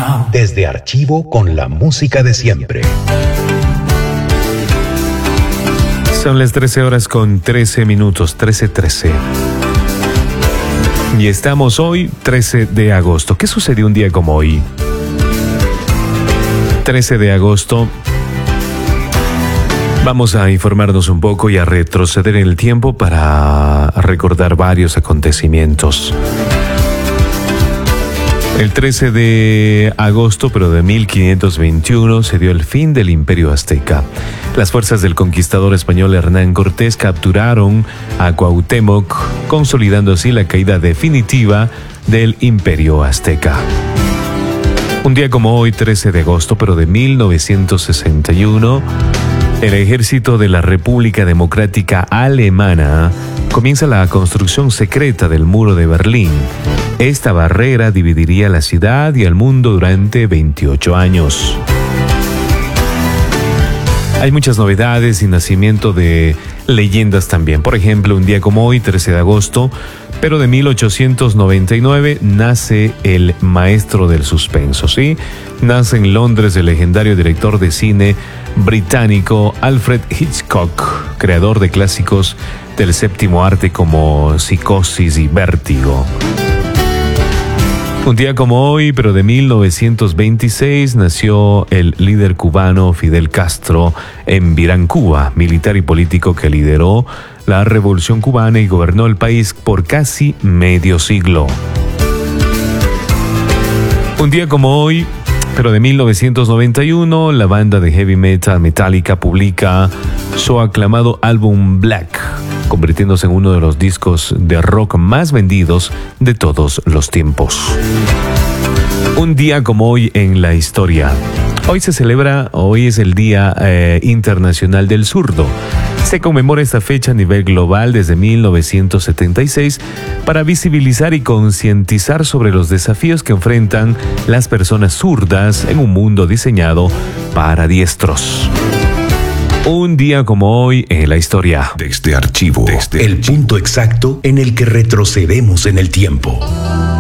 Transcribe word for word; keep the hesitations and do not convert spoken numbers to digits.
Desde Archivo con la música de siempre. Son las trece horas con trece minutos, trece trece. Y estamos hoy, trece de agosto. ¿Qué sucedió un día como hoy? trece de agosto. Vamos a informarnos un poco y a retroceder en el tiempo para recordar varios acontecimientos. El trece de agosto, pero de mil quinientos veintiuno, se dio el fin del Imperio Azteca. Las fuerzas del conquistador español Hernán Cortés capturaron a Cuauhtémoc, consolidando así la caída definitiva del Imperio Azteca. Un día como hoy, trece de agosto, pero de mil novecientos sesenta y uno, el ejército de la República Democrática Alemana comienza la construcción secreta del Muro de Berlín. Esta barrera dividiría la ciudad y el mundo durante veintiocho años. Hay muchas novedades y nacimiento de leyendas también. Por ejemplo, un día como hoy, trece de agosto, pero de mil ochocientos noventa y nueve, nace el maestro del suspenso, ¿sí? Nace en Londres el legendario director de cine británico Alfred Hitchcock, creador de clásicos del séptimo arte como Psicosis y Vértigo. Un día como hoy, pero de mil novecientos veintiséis, nació el líder cubano Fidel Castro en Virancúa, militar y político que lideró la Revolución Cubana y gobernó el país por casi medio siglo. Un día como hoy, pero de mil novecientos noventa y uno, la banda de heavy metal Metallica publica su aclamado álbum Black, convirtiéndose en uno de los discos de rock más vendidos de todos los tiempos. Un día como hoy en la historia. Hoy se celebra, hoy es el Día eh, Internacional del Zurdo. Se conmemora esta fecha a nivel global desde mil novecientos setenta y seis para visibilizar y concientizar sobre los desafíos que enfrentan las personas zurdas en un mundo diseñado para diestros. Un día como hoy en la historia. Desde Archivo, desde el punto exacto en el que retrocedemos en el tiempo.